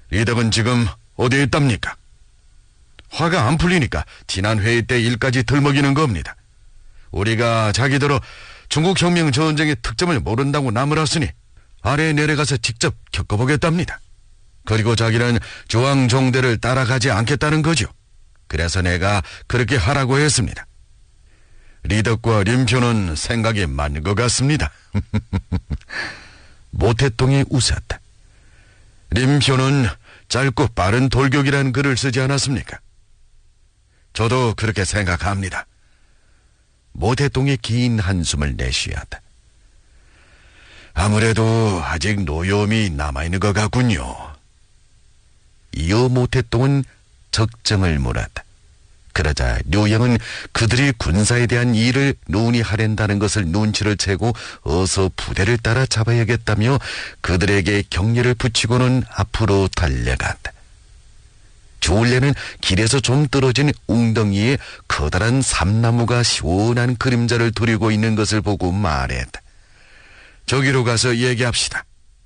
리덕은 지금 어디에 있답니까? 화가 안 풀리니까 지난 회의 때 일까지 들먹이는 겁니다. 우리가 자기들로 중국 혁명 전쟁의 특점을 모른다고 나무랐으니 아래에 내려가서 직접 겪어보겠답니다. 그리고 자기는 주왕종대를 따라가지 않겠다는 거죠. 그래서 내가 그렇게 하라고 했습니다. 리덕과 림표는 생각이 맞는 것 같습니다. 모태똥이 웃었다. 림표는 짧고 빠른 돌격이라는 글을 쓰지 않았습니까? 저도 그렇게 생각합니다. 모태똥이 긴 한숨을 내쉬었다. 아무래도 아직 노여움이 남아있는 것 같군요. 이어 모태똥은 적정을 물었다. 그러자 료영은 그들이 군사에 대한 일을 논의하랜다는 것을 눈치를 채고 어서 부대를 따라 잡아야겠다며 그들에게 격려를 붙이고는 앞으로 달려갔다. 조울레는 길에서 좀 떨어진 웅덩이에 커다란 삼나무가 시원한 그림자를 두르고 있는 것을 보고 말했다. 저기로 가서 얘기합시다.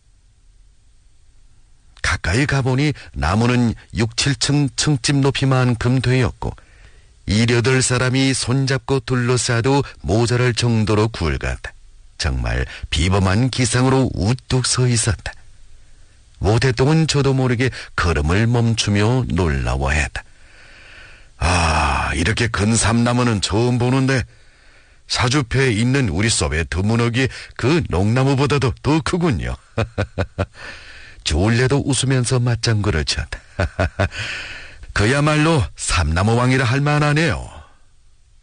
가까이 가보니 나무는 6, 7층 층집 높이만큼 되었고 7, 8사람이 손잡고 둘러싸도 모자랄 정도로 굵었다. 정말 비범한 기상으로 우뚝 서 있었다. 모태똥은 저도 모르게 걸음을 멈추며 놀라워했다. 아, 이렇게 큰 삼나무는 처음 보는데 사주패에 있는 우리 소베트 문학이 그 농나무보다도 더 크군요. 조울레도 웃으면서 맞장구를 쳤다. 그야말로 삼나무왕이라 할 만하네요.